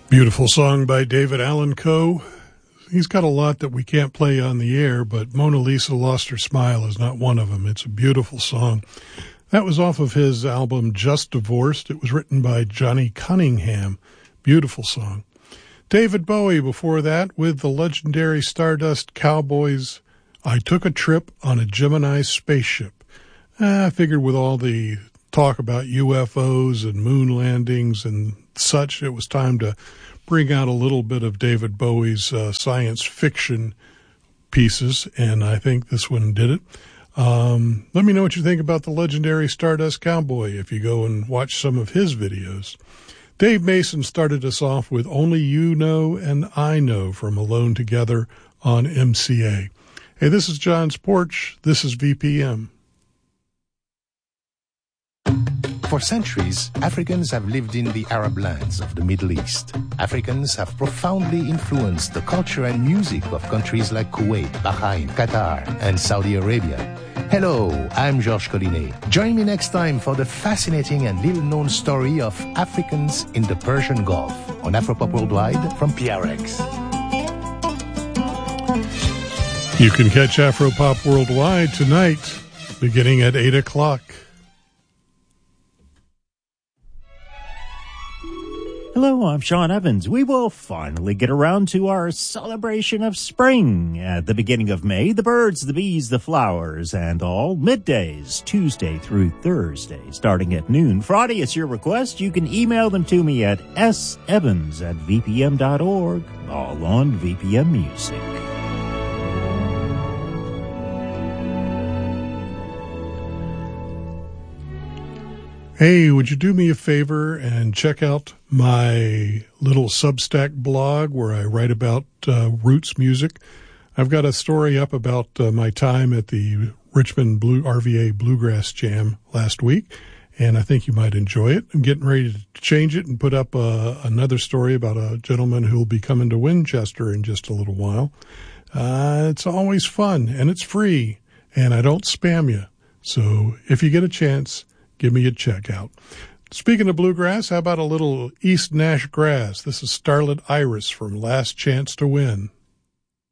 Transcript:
Beautiful song by David Allan Coe. He's got a lot that we can't play on the air, but Mona Lisa Lost Her Smile is not one of them. It's a beautiful song. That was off of his album Just Divorced. It was written by Johnny Cunningham. Beautiful song. David Bowie before that with the legendary Stardust Cowboys, I Took a Trip on a Gemini Spaceship. I figured with all the talk about UFOs and moon landings and such, it was time to bring out a little bit of David Bowie's science fiction pieces, and I think this one did it. Let me know what you think about the legendary Stardust Cowboy if you go and watch some of his videos. Dave Mason started us off with Only You Know and I Know from Alone Together on MCA. Hey, this is John's Porch. This is VPM. For centuries, Africans have lived in the Arab lands of the Middle East. Africans have profoundly influenced the culture and music of countries like Kuwait, Bahrain, Qatar, and Saudi Arabia. Hello, I'm Georges Collinet. Join me next time for the fascinating and little-known story of Africans in the Persian Gulf on Afropop Worldwide from PRX. You can catch Afropop Worldwide tonight, beginning at 8 o'clock. Hello, I'm Sean Evans. We will finally get around to our celebration of spring. At the beginning of May, the birds, the bees, the flowers, and all middays, Tuesday through Thursday, starting at noon. Friday, it's your request. You can email them to me at sevans@vpm.org, all on VPM Music. Hey, would you do me a favor and check out my little Substack blog where I write about roots music? I've got a story up about my time at the Richmond RVA Bluegrass Jam last week, and I think you might enjoy it. I'm getting ready to change it and put up another story about a gentleman who will be coming to Winchester in just a little while. It's always fun, and it's free, and I don't spam you. So if you get a chance, give me a check out. Speaking of bluegrass, how about a little East Nash grass? This is Starlit Iris from Last Chance to Win.